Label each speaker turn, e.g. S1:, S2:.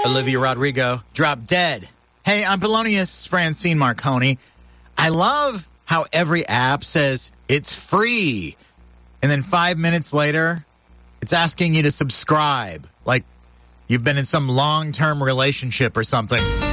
S1: Olivia Rodrigo, Drop Dead. Hey, I'm Polonius Francine Marconi. I love how every app says it's free. And then 5 minutes later, it's asking you to subscribe. Like you've been in some long-term relationship or something.